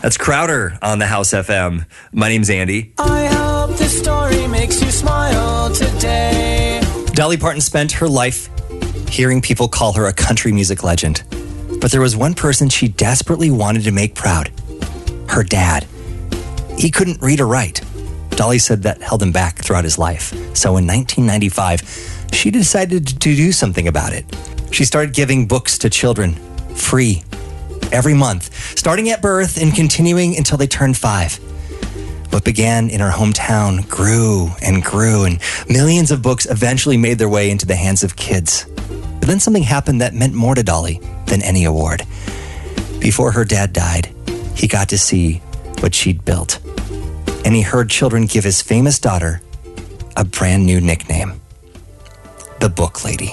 That's Crowder on the House FM. My name's Andy. I hope this story makes you smile today. Dolly Parton spent her life hearing people call her a country music legend. But there was one person she desperately wanted to make proud. Her dad. He couldn't read or write. Dolly said that held him back throughout his life. So in 1995, she decided to do something about it. She started giving books to children, free, every month, starting at birth and continuing until they turned 5. What began in her hometown grew, and millions of books eventually made their way into the hands of kids. But then something happened that meant more to Dolly than any award. Before her dad died, he got to see what she'd built. And he heard children give his famous daughter a brand new nickname, the Book Lady.